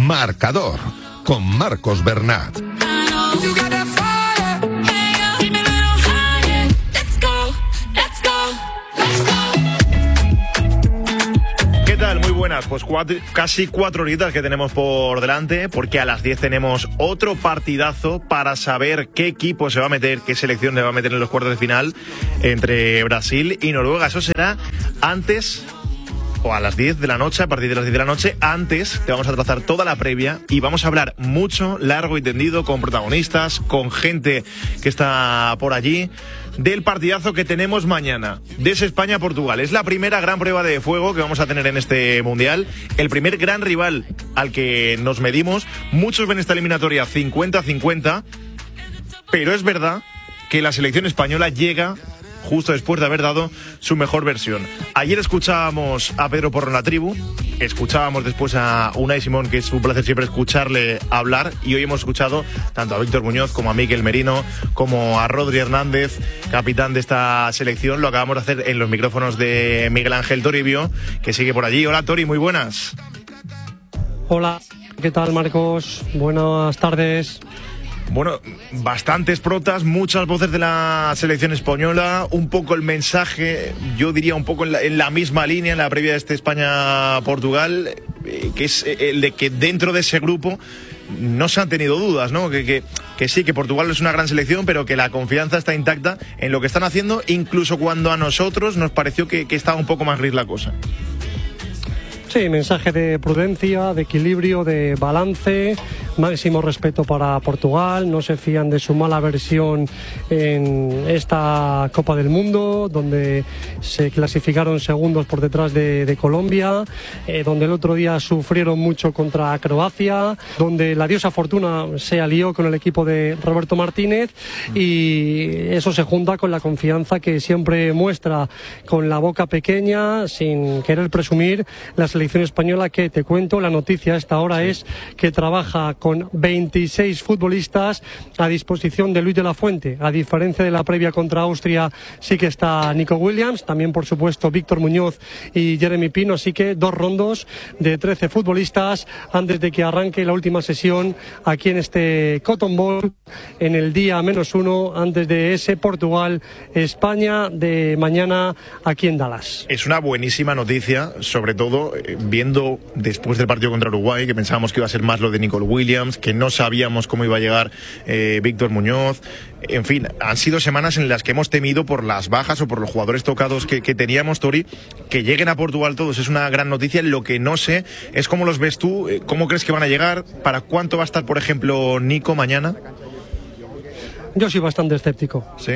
Marcador, con Marcos Bernat. ¿Qué tal? Muy buenas. Pues casi 4 horitas que tenemos por delante, porque a las 10 tenemos otro partidazo para saber qué equipo se va a meter, qué selección se va a meter en los cuartos de final entre Brasil y Noruega. Eso será antes, o a las 10 de la noche, a partir de las 10 de la noche. Antes te vamos a trazar toda la previa y vamos a hablar mucho, largo y tendido, con protagonistas, con gente que está por allí, del partidazo que tenemos mañana, de ese España-Portugal. Es la primera gran prueba de fuego que vamos a tener en este Mundial, el primer gran rival al que nos medimos. Muchos ven esta eliminatoria 50-50, pero es verdad que la selección española llega justo después de haber dado su mejor versión. Ayer escuchábamos a Pedro Porro en la tribu, escuchábamos después a Unai Simón, que es un placer siempre escucharle hablar, y hoy hemos escuchado tanto a Víctor Muñoz como a Mikel Merino, como a Rodri Hernández, capitán de esta selección. Lo acabamos de hacer en los micrófonos de Miguel Ángel Toribio, que sigue por allí. Hola Tori, muy buenas. Hola, ¿qué tal Marcos? Buenas tardes. Bueno, bastantes protas, muchas voces de la selección española, un poco el mensaje, yo diría un poco en la misma línea, en la previa de este España-Portugal, que es el de que dentro de ese grupo no se han tenido dudas, ¿no? Que sí, que Portugal es una gran selección, pero que la confianza está intacta en lo que están haciendo, incluso cuando a nosotros nos pareció que estaba un poco más gris la cosa. Sí, mensaje de prudencia, de equilibrio, de balance, máximo respeto para Portugal. No se fían de su mala versión en esta Copa del Mundo, donde se clasificaron segundos por detrás de Colombia, donde el otro día sufrieron mucho contra Croacia, donde la diosa Fortuna se alió con el equipo de Roberto Martínez, y eso se junta con la confianza que siempre muestra con la boca pequeña, sin querer presumir, la selección española, que te cuento, la noticia a esta hora es que trabaja con 26 futbolistas a disposición de Luis de la Fuente. A diferencia de la previa contra Austria, sí que está Nico Williams, también por supuesto Víctor Muñoz y Jeremy Pino, así que 2 rondos de 13 futbolistas antes de que arranque la última sesión aquí en este Cotton Bowl, en el día -1 antes de ese Portugal-España de mañana aquí en Dallas. Es una buenísima noticia, sobre todo viendo después del partido contra Uruguay, que pensábamos que iba a ser más lo de Nicole Williams, que no sabíamos cómo iba a llegar Víctor Muñoz. En fin, han sido semanas en las que hemos temido por las bajas o por los jugadores tocados que teníamos, Tori. Que lleguen a Portugal todos es una gran noticia. Lo que no sé es cómo los ves tú, cómo crees que van a llegar, para cuánto va a estar, por ejemplo, Nico mañana. Yo soy bastante escéptico. ¿Sí?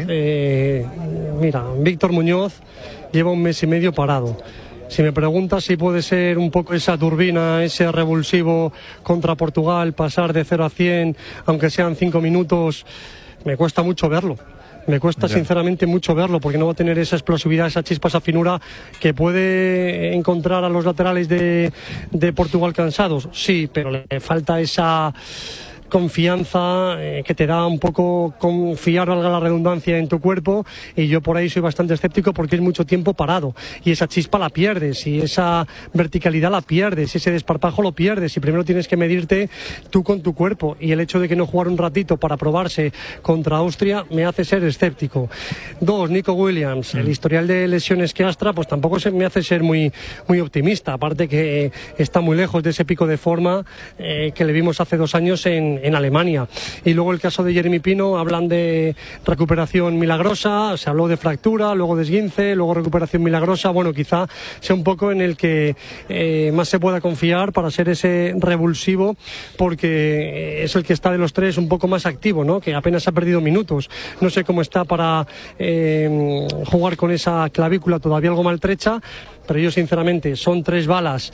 Mira, Víctor Muñoz lleva 1 mes y medio parado. Si me preguntas si puede ser un poco esa turbina, ese revulsivo contra Portugal, pasar de 0 a 100, aunque sean 5 minutos, me cuesta mucho verlo. Me cuesta sinceramente mucho verlo, porque no va a tener esa explosividad, esa chispa, esa finura que puede encontrar a los laterales de Portugal cansados. Sí, pero le falta esa confianza que te da un poco confiar, valga la redundancia, en tu cuerpo, y yo por ahí soy bastante escéptico porque es mucho tiempo parado y esa chispa la pierdes y esa verticalidad la pierdes, ese desparpajo lo pierdes, y primero tienes que medirte tú con tu cuerpo, y el hecho de que no jugar un ratito para probarse contra Austria me hace ser escéptico. 2, Nico Williams, el historial de lesiones que astra pues tampoco me hace ser muy optimista, aparte que está muy lejos de ese pico de forma que le vimos hace 2 años en Alemania. Y luego el caso de Jeremy Pino, hablan de recuperación milagrosa, se habló de fractura, luego de esguince, luego recuperación milagrosa. Bueno, quizá sea un poco en el que más se pueda confiar para ser ese revulsivo, porque es el que está de los 3 un poco más activo, ¿no? Que apenas ha perdido minutos. No sé cómo está para jugar con esa clavícula todavía algo maltrecha, pero yo sinceramente son 3 balas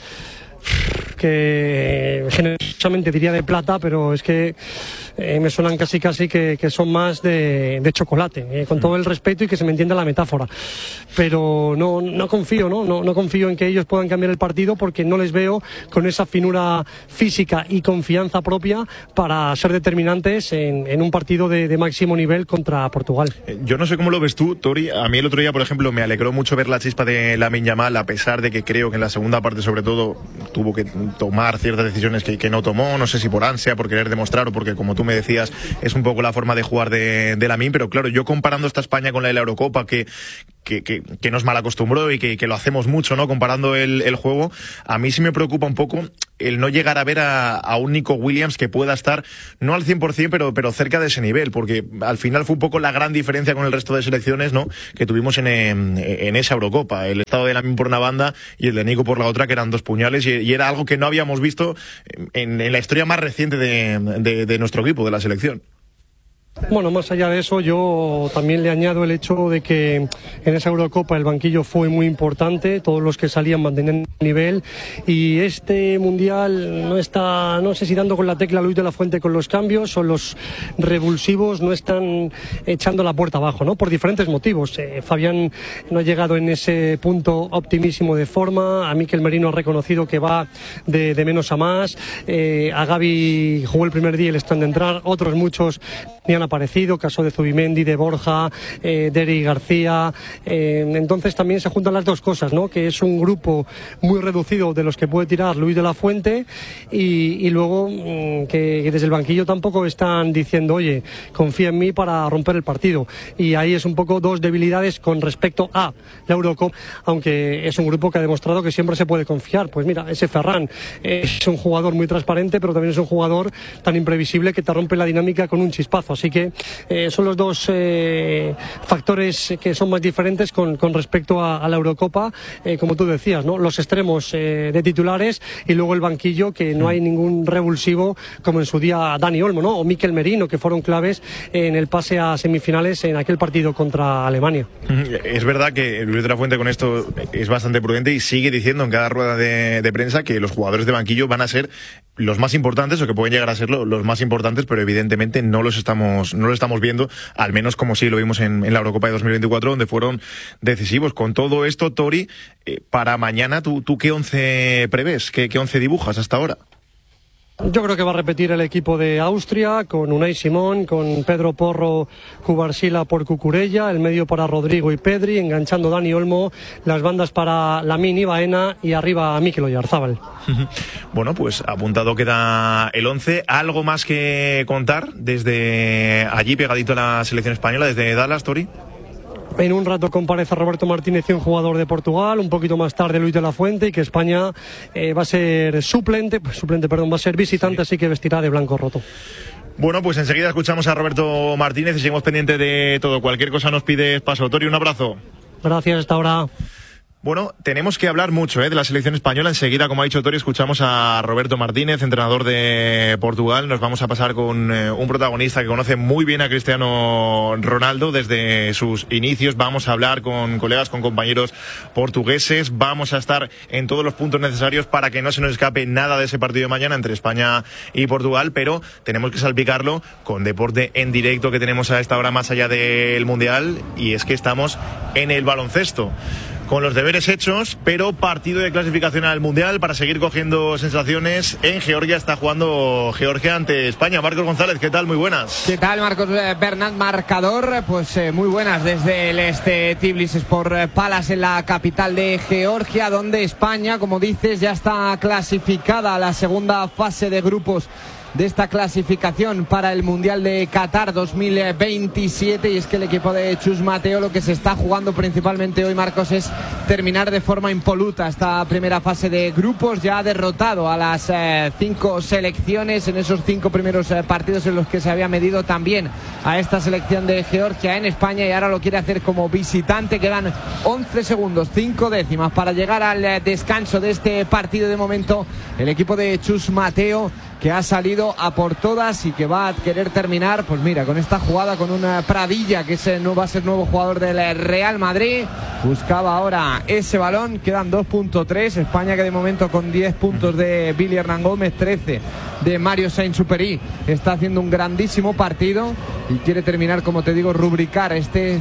que generosamente diría de plata, pero es que me suenan casi que son más de chocolate, con todo el respeto y que se me entienda la metáfora, pero no confío, no confío en que ellos puedan cambiar el partido, porque no les veo con esa finura física y confianza propia para ser determinantes en un partido de máximo nivel contra Portugal. Yo no sé cómo lo ves tú, Tori. A mí el otro día, por ejemplo, me alegró mucho ver la chispa de Lamine Yamal, a pesar de que creo que en la segunda parte sobre todo tuvo que tomar ciertas decisiones que no tomó, no sé si por ansia, por querer demostrar o porque, como tú me decías, es un poco la forma de jugar de Lamine, pero claro, yo comparando esta España con la de la Eurocopa, que nos malacostumbró y que lo hacemos mucho, ¿no? Comparando el juego, a mí sí me preocupa un poco el no llegar a ver a un Nico Williams que pueda estar, no al 100%, pero cerca de ese nivel, porque al final fue un poco la gran diferencia con el resto de selecciones, ¿no?, que tuvimos en esa Eurocopa. El estado de Lamine por una banda y el de Nico por la otra, que eran dos puñales, y era algo que no habíamos visto en la historia más reciente de nuestro equipo, de la selección. Bueno, más allá de eso, yo también le añado el hecho de que en esa Eurocopa el banquillo fue muy importante, todos los que salían mantenían el nivel, y este Mundial no está, no sé si dando con la tecla Luis de la Fuente con los cambios, o los revulsivos no están echando la puerta abajo, ¿no? Por diferentes motivos. Fabián no ha llegado en ese punto optimísimo de forma, a Mikel Merino ha reconocido que va de menos a más, a Gavi jugó el primer día y le están de entrar, otros muchos ni han aparecido, caso de Zubimendi, de Borja, de Eric García, entonces también se juntan las dos cosas, ¿no? Que es un grupo muy reducido de los que puede tirar Luis de la Fuente, y luego que desde el banquillo tampoco están diciendo, oye, confía en mí para romper el partido, y ahí es un poco dos debilidades con respecto a la Eurocopa, aunque es un grupo que ha demostrado que siempre se puede confiar. Pues mira, ese Ferran es un jugador muy transparente, pero también es un jugador tan imprevisible que te rompe la dinámica con un chispazo, así que son los dos factores que son más diferentes con respecto a la Eurocopa, como tú decías, ¿no? Los extremos de titulares, y luego el banquillo, que no hay ningún revulsivo como en su día Dani Olmo, ¿no?, o Mikel Merino, que fueron claves en el pase a semifinales en aquel partido contra Alemania. Es verdad que Luis de la Fuente con esto es bastante prudente y sigue diciendo en cada rueda de prensa que los jugadores de banquillo van a ser los más importantes, o que pueden llegar a serlo los más importantes, pero evidentemente no lo estamos viendo, al menos como sí lo vimos en la Eurocopa de 2024, donde fueron decisivos. Con todo esto, Tori, para mañana, ¿tú qué 11 prevés? ¿Qué 11 dibujas hasta ahora? Yo creo que va a repetir el equipo de Austria, con Unai Simón, con Pedro Porro, Cubarsila por Cucurella, el medio para Rodrigo y Pedri, enganchando Dani Olmo, las bandas para Lamine y Baena, y arriba Mikel Oyarzábal. Bueno, pues apuntado queda el 11. ¿Algo más que contar desde allí, pegadito a la selección española, desde Dallas, Tori? En un rato comparece Roberto Martínez, y un jugador de Portugal, un poquito más tarde Luis de la Fuente, y que España va a ser va a ser visitante, sí. Así que vestirá de blanco roto. Bueno, pues enseguida escuchamos a Roberto Martínez y seguimos pendientes de todo. Cualquier cosa nos pides paso. Tori, un abrazo. Gracias, hasta ahora. Bueno, tenemos que hablar mucho de la selección española. Enseguida, como ha dicho Tori, escuchamos a Roberto Martínez, entrenador de Portugal. Nos vamos a pasar con un protagonista que conoce muy bien a Cristiano Ronaldo desde sus inicios. Vamos a hablar con colegas, con compañeros portugueses. Vamos a estar en todos los puntos necesarios para que no se nos escape nada de ese partido de mañana entre España y Portugal, pero tenemos que salpicarlo con deporte en directo que tenemos a esta hora más allá del Mundial, y es que estamos en el baloncesto. Con los deberes hechos, pero partido de clasificación al Mundial para seguir cogiendo sensaciones. En Georgia está jugando Georgia ante España. Marcos González, ¿qué tal? Muy buenas. ¿Qué tal, Marcos Bernat? Marcador, pues muy buenas desde el Tbilisi Sport Palace, en la capital de Georgia, donde España, como dices, ya está clasificada a la segunda fase de grupos de esta clasificación para el Mundial de Qatar 2027, y es que el equipo de Chus Mateo lo que se está jugando principalmente hoy, Marcos, es terminar de forma impoluta esta primera fase de grupos. Ya ha derrotado a las 5 selecciones en esos 5 primeros partidos en los que se había medido también a esta selección de Georgia en España, y ahora lo quiere hacer como visitante. Quedan 11 segundos, 5 décimas para llegar al descanso de este partido. De momento el equipo de Chus Mateo, que ha salido a por todas y que va a querer terminar, pues mira, con esta jugada, con una Pradilla, que va a ser nuevo jugador del Real Madrid. Buscaba ahora ese balón. Quedan 2.3. España, que de momento con 10 puntos de Billy Hernán Gómez, 13 de Mario Sainz-Supéry, está haciendo un grandísimo partido y quiere terminar, como te digo, rubricar este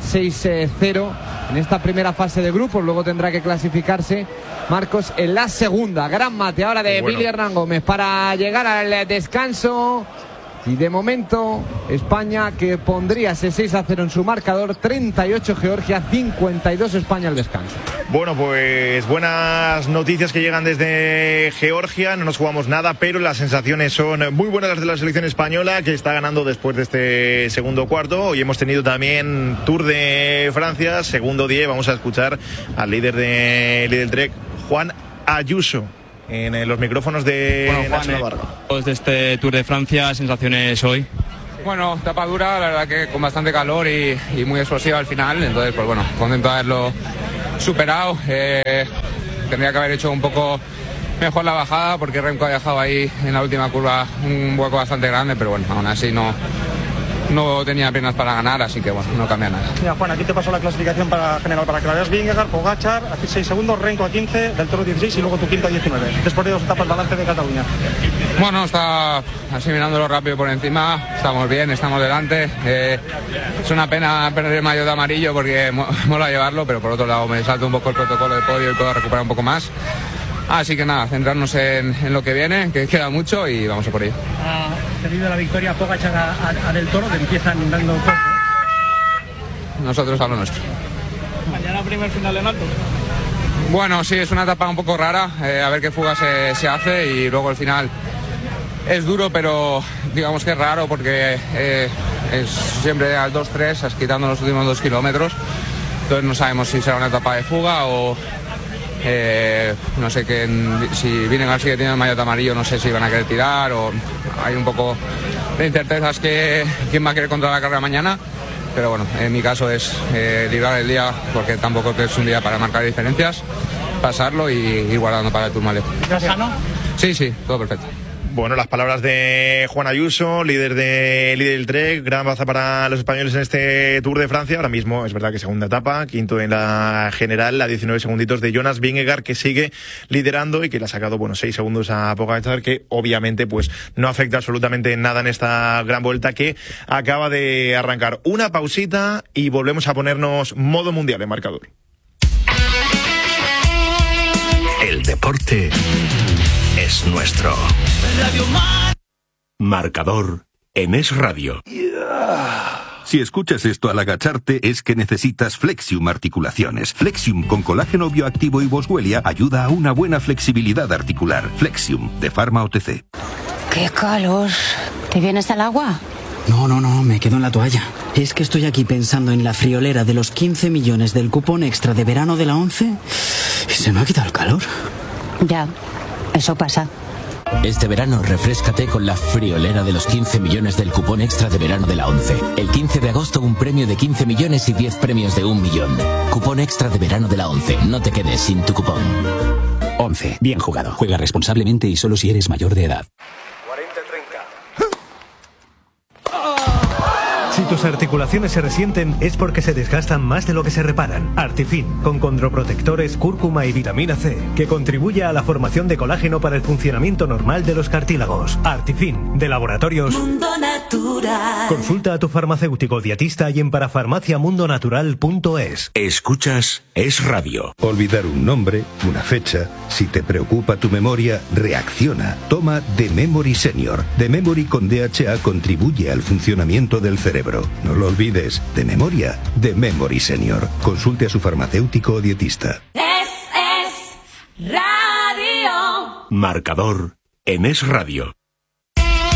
6-0 en esta primera fase de grupos. Luego tendrá que clasificarse, Marcos, en la segunda. Gran mate ahora de Billy Hernán Gómez para llegar al descanso. penalti. De momento, España que pondría ese 6-0 en su marcador, 38 Georgia, 52 España al descanso. Bueno, pues buenas noticias que llegan desde Georgia. No nos jugamos nada, pero las sensaciones son muy buenas las de la selección española, que está ganando después de este segundo cuarto. Hoy hemos tenido también Tour de Francia, segundo día. Vamos a escuchar al líder del Trek, Juan Ayuso, en los micrófonos de Nacho Navarro. Desde este Tour de Francia, sensaciones hoy. Bueno, etapa dura, la verdad que con bastante calor y muy explosiva al final, entonces pues bueno, contento de haberlo superado. Tendría que haber hecho un poco mejor la bajada porque Remco ha dejado ahí en la última curva un hueco bastante grande, pero bueno, aún así no tenía piernas para ganar, así que bueno, no cambia nada. Mira, Juan, aquí te pasó la clasificación general para que la veas. Vingegaard, Pogačar a 6 segundos, Renko a 15, Del Toro 16 y luego tu quinto a 19. Después de 2 etapas delante de Cataluña. Bueno, está así mirándolo rápido por encima, estamos bien, estamos delante. Es una pena perder el maillot de amarillo porque mola llevarlo, pero por otro lado me salto un poco el protocolo de podio y puedo recuperar un poco más. Así que nada, centrarnos en lo que viene, que queda mucho y vamos a por ello. Debido a la victoria Pogačar a Del Toro, te empiezan dando fuerza. Nosotros a lo nuestro. Mañana primer final en alto. Bueno, sí, es una etapa un poco rara, a ver qué fuga se hace y luego el final es duro, pero digamos que es raro porque es siempre al 2-3, quitando los últimos 2 kilómetros, entonces no sabemos si será una etapa de fuga o no sé si Vingegaard sigue teniendo el maillot amarillo, no sé si van a querer tirar o hay un poco de incertezas que quién va a querer controlar la carrera mañana, pero bueno, en mi caso es librar el día porque tampoco es un día para marcar diferencias, pasarlo y ir guardando para el Tourmalet. ¿Estás sano? Sí, todo perfecto. Bueno, las palabras de Juan Ayuso, líder del Trek, gran baza para los españoles en este Tour de Francia. Ahora mismo es verdad que segunda etapa, quinto en la general, a 19 segunditos de Jonas Vingegaard, que sigue liderando y que le ha sacado 6 segundos a Pogačar, que obviamente pues no afecta absolutamente nada en esta gran vuelta que acaba de arrancar. Una pausita y volvemos a ponernos modo mundial en marcador. El deporte es nuestro. Marcador en Es Radio. Si escuchas esto al agacharte es que necesitas Flexium Articulaciones. Flexium con colágeno bioactivo y boswellia ayuda a una buena flexibilidad articular. Flexium de Pharma OTC. ¡Qué calor! ¿Te vienes al agua? No, me quedo en la toalla. Es que estoy aquí pensando en la friolera de los 15 millones del cupón extra de verano de la 11 y se me ha quitado el calor. Ya, eso pasa. Este verano refréscate con la friolera de los 15 millones del cupón extra de verano de la 11. El 15 de agosto un premio de 15 millones y 10 premios de 1 millón. Cupón extra de verano de la 11. No te quedes sin tu cupón. 11. Bien jugado. Juega responsablemente y solo si eres mayor de edad. Si tus articulaciones se resienten es porque se desgastan más de lo que se reparan. Artifin, con condroprotectores, cúrcuma y vitamina C, que contribuye a la formación de colágeno para el funcionamiento normal de los cartílagos. Artifin, de Laboratorios Mundo Natural. Consulta a tu farmacéutico dietista y en parafarmaciamundonatural.es. Escuchas Es Radio. Olvidar un nombre, una fecha. Si te preocupa tu memoria, reacciona. Toma The Memory Senior. The Memory con DHA contribuye al funcionamiento del cerebro. No lo olvides, de memoria, The Memory Senior. Consulte a su farmacéutico o dietista. Es Radio. Marcador en Es Radio.